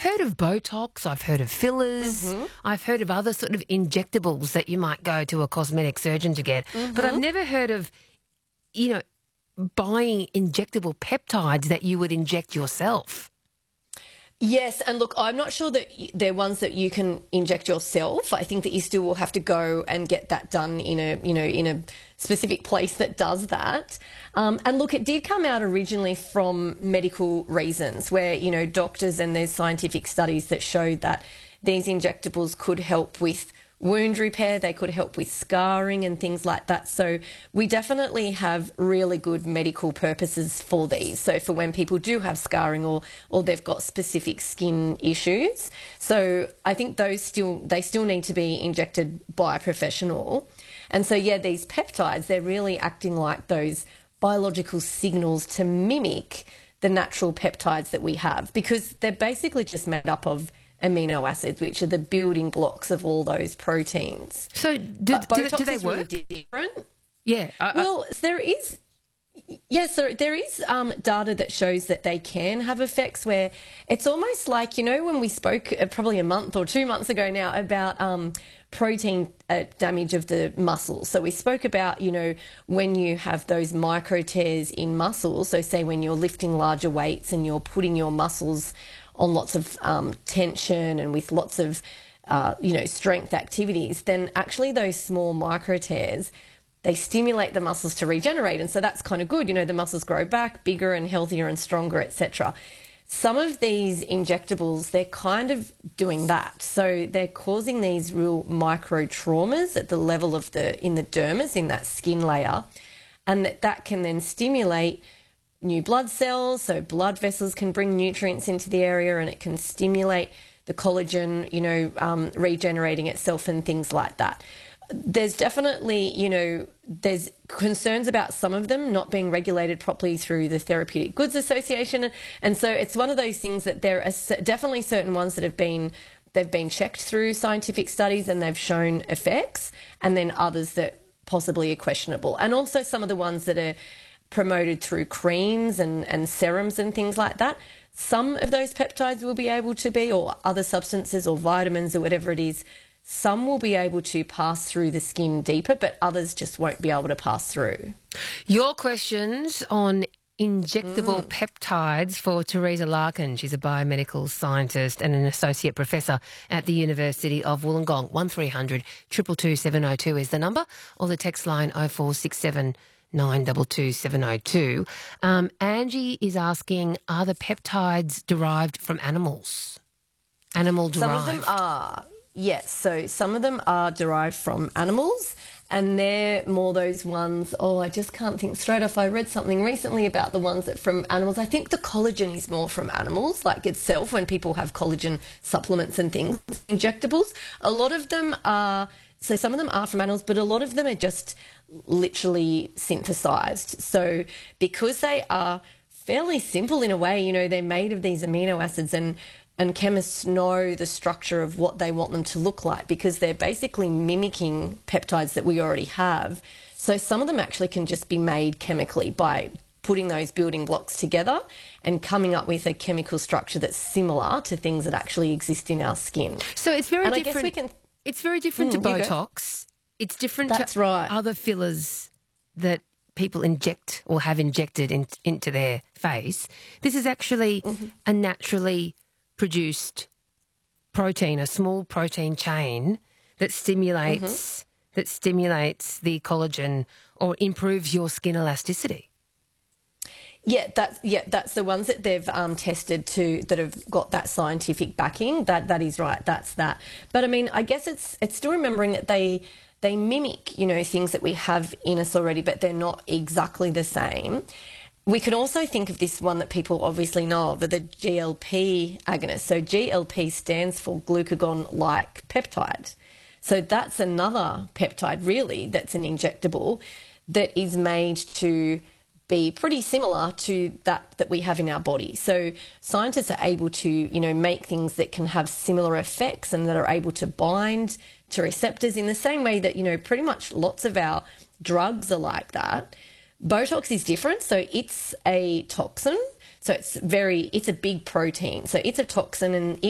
heard of Botox, I've heard of fillers, I've heard of other sort of injectables that you might go to a cosmetic surgeon to get, but I've never heard of, you know, buying injectable peptides that you would inject yourself. Yes, and look, I'm not sure that they're ones that you can inject yourself. I think that you still will have to go and get that done in a specific place that does that. And look, it did come out originally from medical reasons, where doctors, and there's scientific studies that showed that these injectables could help with wound repair, they could help with scarring and things like that. So we definitely have really good medical purposes for these. So for when people do have scarring or they've got specific skin issues. So I think they still need to be injected by a professional. And so, yeah, these peptides, they're really acting like those biological signals to mimic the natural peptides that we have, because they're basically just made up of amino acids, which are the building blocks of all those proteins. So do they work? Really different. Yeah. Well, there is. Yes, so there is data that shows that they can have effects where it's almost like, when we spoke probably a month or 2 months ago now about protein damage of the muscles. So we spoke about, when you have those micro tears in muscles, so say when you're lifting larger weights and you're putting your muscles on lots of tension and with lots of, strength activities, then actually those small micro tears, they stimulate the muscles to regenerate. And so that's kind of good. The muscles grow back bigger and healthier and stronger, etc. Some of these injectables, they're kind of doing that. So they're causing these real micro traumas at the level of in the dermis, in that skin layer. And that can then stimulate new blood cells, so blood vessels can bring nutrients into the area, and it can stimulate the collagen, regenerating itself and things like that. There's definitely, there's concerns about some of them not being regulated properly through the Therapeutic Goods Association. And so it's one of those things that there are definitely certain ones that they've been checked through scientific studies and they've shown effects, and then others that possibly are questionable. And also some of the ones that are promoted through creams and serums and things like that. Some of those peptides will be able to be, or other substances or vitamins or whatever it is, some will be able to pass through the skin deeper, but others just won't be able to pass through. Your questions on injectable peptides for Teresa Larkin. She's a biomedical scientist and an associate professor at the University of Wollongong. 1300 222 702 is the number, or the text line 0467 922 702. Angie is asking, are the peptides derived from animals? Animal derived? Some of them are, yes. So some of them are derived from animals, and they're more those ones, I just can't think straight off. I read something recently about the ones that from animals. I think the collagen is more from animals, like itself, when people have collagen supplements and things, injectables. A lot of them are, so some of them are from animals, but a lot of them are just literally synthesized. So because they are fairly simple in a way, they're made of these amino acids, and chemists know the structure of what they want them to look like, because they're basically mimicking peptides that we already have. So some of them actually can just be made chemically by putting those building blocks together and coming up with a chemical structure that's similar to things that actually exist in our skin. So it's very different. I guess we can. It's very different to Botox. It's different to other fillers that people inject or have injected into their face. This is actually a naturally produced protein, a small protein chain that stimulates the collagen or improves your skin elasticity. Yeah, that's the ones that they've tested that have got that scientific backing. That is right. That's that. But I mean, I guess it's still remembering that they mimic, things that we have in us already, but they're not exactly the same. We can also think of this one that people obviously know of, the GLP agonist. So GLP stands for glucagon-like peptide. So that's another peptide, really, that's an injectable that is made to be pretty similar to that we have in our body. So scientists are able to, make things that can have similar effects and that are able to bind to receptors in the same way that, pretty much lots of our drugs are like that. Botox is different. So it's a toxin. So it's a big protein. So it's a toxin, and it